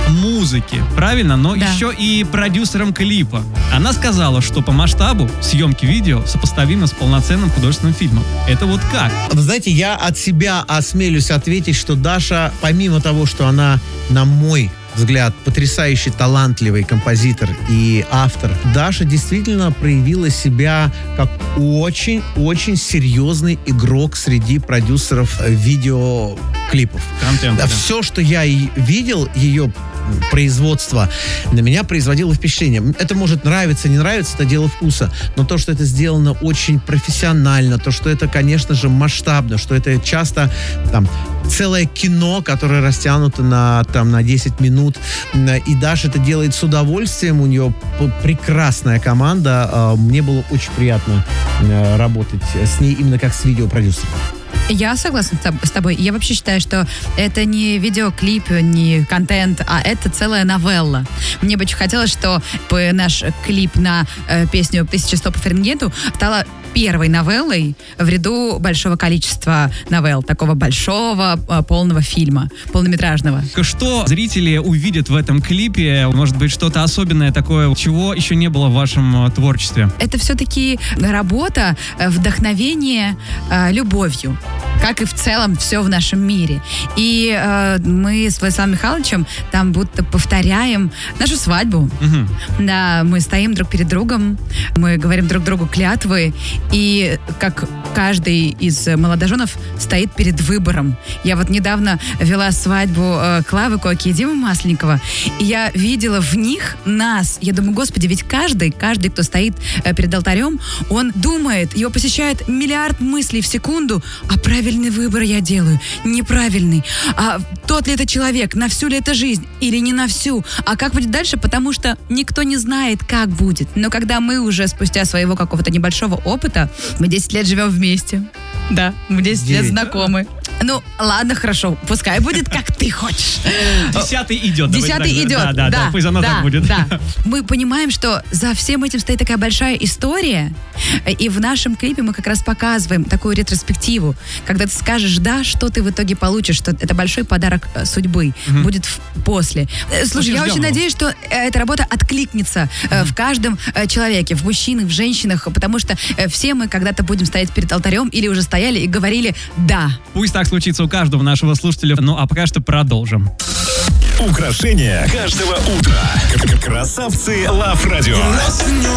музыки, правильно? Но еще и продюсером клипа. Она сказала, что по масштабу съемки видео сопоставимо с полноценным художественным фильмом. Это вот как? Вы знаете, я от себя осмелюсь ответить, что Даша, помимо того, что она, на мой взгляд, потрясающий талантливый композитор и автор, Даша действительно проявила себя как очень-очень серьезный игрок среди продюсеров видеоклипов. Контент. Все, что я видел, ее производство, на меня производило впечатление. Это может нравиться, не нравиться, это дело вкуса, но то, что это сделано очень профессионально, то, что это, конечно же, масштабно, что это часто там целое кино, которое растянуто на 10 минут, и Даша это делает с удовольствием, у нее прекрасная команда, мне было очень приятно работать с ней именно как с видеопродюсером. Я согласна с тобой. Я вообще считаю, что это не видеоклип, не контент, а это целая новелла. Мне бы очень хотелось, что наш клип на песню «1000 стоп по Фаренгейту» стала первой новеллой в ряду большого количества новелл, такого большого, полного фильма, полнометражного. Что зрители увидят в этом клипе? Может быть, что-то особенное такое, чего еще не было в вашем творчестве? Это все-таки работа, вдохновение любовью, как и в целом все в нашем мире. И мы с Владиславом Михайловичем там будто повторяем нашу свадьбу. Да, мы стоим друг перед другом, мы говорим друг другу клятвы, и как каждый из молодоженов стоит перед выбором. Я вот недавно вела свадьбу Клавы Коки и Димы Масленникова, и я видела в них нас. Я думаю, господи, ведь каждый, кто стоит перед алтарем, он думает, его посещает миллиард мыслей в секунду, а правильный выбор я делаю, неправильный. А тот ли это человек, на всю ли это жизнь или не на всю? А как будет дальше? Потому что никто не знает, как будет. Но когда мы уже спустя своего какого-то небольшого опыта, мы 10 лет живем вместе. Да, мы 10 лет знакомы. Ну, ладно, хорошо, пускай будет, как ты хочешь. 10-й идет. 10-й идет, да. Пусть оно так будет. Да. Мы понимаем, что за всем этим стоит такая большая история, и в нашем клипе мы как раз показываем такую ретроспективу, когда ты скажешь, да, что ты в итоге получишь, что это большой подарок судьбы будет после. Слушай, я очень надеюсь, что эта работа откликнется в каждом человеке, в мужчинах, в женщинах, потому что все мы когда-то будем стоять перед алтарем или уже стояли и говорили «да». Пусть так случится у каждого нашего слушателя. Ну, а пока что продолжим. Украшение каждого утра. Красавцы Лав Радио.